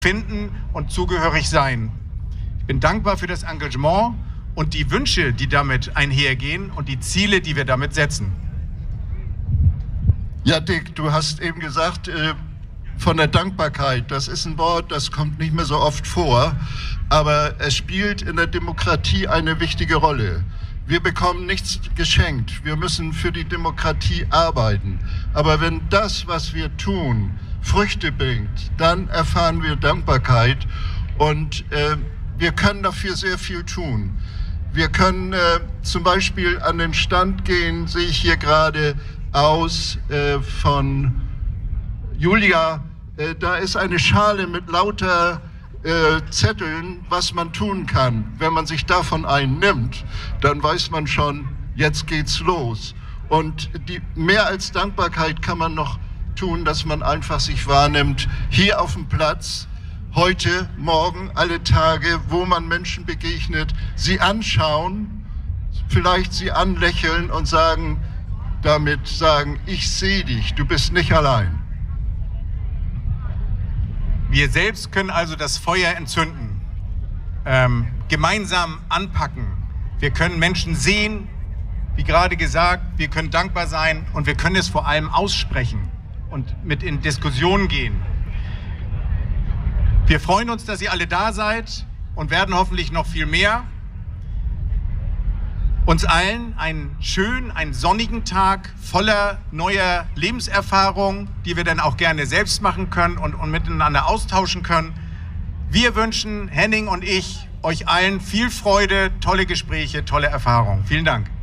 finden und zugehörig sein. Ich bin dankbar für das Engagement und die Wünsche, die damit einhergehen und die Ziele, die wir damit setzen. Ja, Dick, du hast eben gesagt, von der Dankbarkeit, das ist ein Wort, das kommt nicht mehr so oft vor, aber es spielt in der Demokratie eine wichtige Rolle. Wir bekommen nichts geschenkt, wir müssen für die Demokratie arbeiten. Aber wenn das, was wir tun, Früchte bringt, dann erfahren wir Dankbarkeit und wir können dafür sehr viel tun. Wir können zum Beispiel an den Stand gehen, sehe ich hier gerade aus von Julia. Da ist eine Schale mit lauter Zetteln, was man tun kann. Wenn man sich davon einen nimmt, dann weiß man schon, jetzt geht's los. Und mehr als Dankbarkeit kann man noch tun, dass man einfach sich wahrnimmt, hier auf dem Platz, heute, morgen, alle Tage, wo man Menschen begegnet, sie anschauen, vielleicht sie anlächeln und damit sagen, ich sehe dich, du bist nicht allein. Wir selbst können also das Feuer entzünden, gemeinsam anpacken. Wir können Menschen sehen, wie gerade gesagt, wir können dankbar sein und wir können es vor allem aussprechen und mit in Diskussionen gehen. Wir freuen uns, dass ihr alle da seid und werden hoffentlich noch viel mehr. Uns allen einen schönen, einen sonnigen Tag voller neuer Lebenserfahrung, die wir dann auch gerne selbst machen können und miteinander austauschen können. Wir wünschen, Henning und ich, euch allen viel Freude, tolle Gespräche, tolle Erfahrungen. Vielen Dank.